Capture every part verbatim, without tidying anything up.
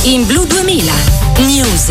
in Blu duemila News.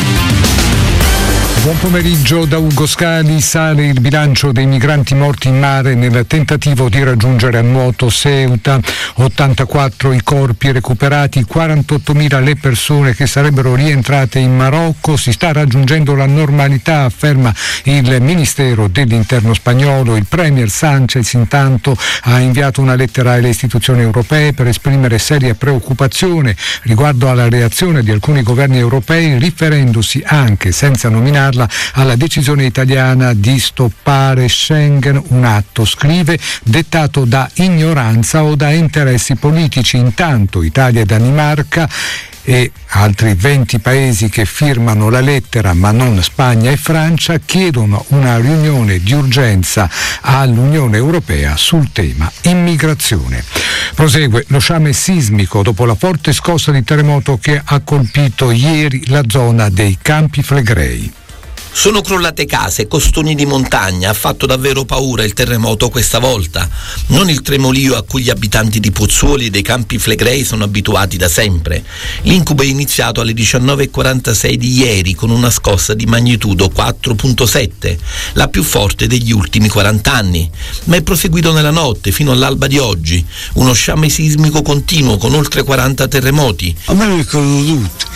Buon pomeriggio da Ugo Scali. Sale il bilancio dei migranti morti in mare nel tentativo di raggiungere a nuoto Ceuta. ottantaquattro i corpi recuperati, quarantottomila le persone che sarebbero rientrate in Marocco. Si sta raggiungendo la normalità, afferma il Ministero dell'Interno spagnolo. Il premier Sanchez intanto ha inviato una lettera alle istituzioni europee per esprimere seria preoccupazione riguardo alla reazione di alcuni governi europei, riferendosi anche, senza nominarla, alla decisione italiana di stoppare Schengen, un atto, scrive, dettato da ignoranza o da interessi politici. Intanto Italia e Danimarca e altri venti paesi che firmano la lettera, ma non Spagna e Francia, chiedono una riunione di urgenza all'Unione Europea sul tema immigrazione. Prosegue lo sciame sismico dopo la forte scossa di terremoto che ha colpito ieri la zona dei Campi Flegrei. Sono crollate case, costoni di montagna, ha fatto davvero paura il terremoto questa volta. Non il tremolio a cui gli abitanti di Pozzuoli e dei Campi Flegrei sono abituati da sempre. L'incubo è iniziato alle diciannove e quarantasei di ieri con una scossa di magnitudo quattro virgola sette, la più forte degli ultimi quaranta anni, ma è proseguito nella notte fino all'alba di oggi. Uno sciame sismico continuo con oltre quaranta terremoti. A me mi è caduto tutto,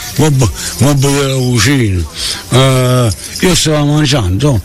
ma della cucina. Uh, io stavo mangiando,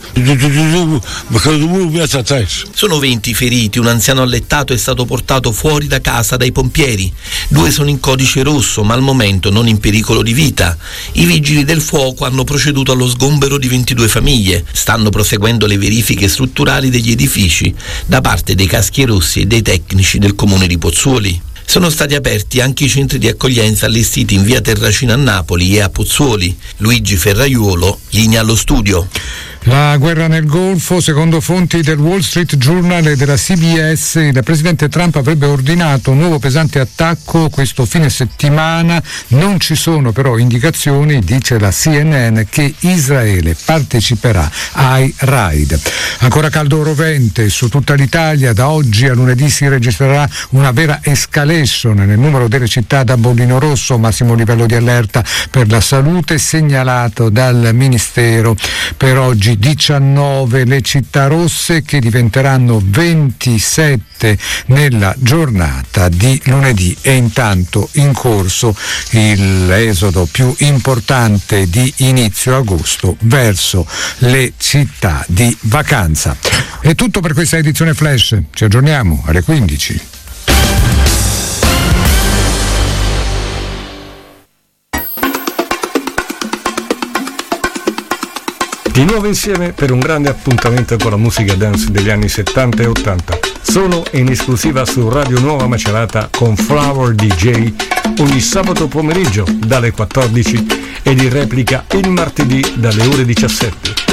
mi è caduto pure un piatto a testa. Sono venti i feriti, un anziano allettato è stato portato fuori da casa dai pompieri. Due sono in codice rosso, ma al momento non in pericolo di vita. I vigili del fuoco hanno proceduto allo sgombero di ventidue famiglie. Stanno proseguendo le verifiche strutturali degli edifici da parte dei caschi rossi e dei tecnici del comune di Pozzuoli. Sono stati aperti anche i centri di accoglienza allestiti in via Terracina a Napoli e a Pozzuoli. Luigi Ferraiuolo, linea allo studio. La guerra nel Golfo, secondo fonti del Wall Street Journal e della C B S, il presidente Trump avrebbe ordinato un nuovo pesante attacco questo fine settimana. Non ci sono però indicazioni, dice la C N N, che Israele parteciperà ai raid. Ancora caldo rovente su tutta l'Italia. Da oggi a lunedì si registrerà una vera escalation nel numero delle città da bollino rosso, massimo livello di allerta per la salute segnalato dal Ministero. Per oggi diciannove le città rosse, che diventeranno ventisette nella giornata di lunedì. E intanto in corso l'esodo più importante di inizio agosto verso le città di vacanza. È tutto per questa edizione Flash, ci aggiorniamo alle quindici. Di nuovo insieme per un grande appuntamento con la musica dance degli anni settanta e ottanta. Solo in esclusiva su Radio Nuova Macerata con Flower D J ogni sabato pomeriggio dalle quattordici ed in replica il martedì dalle ore diciassette.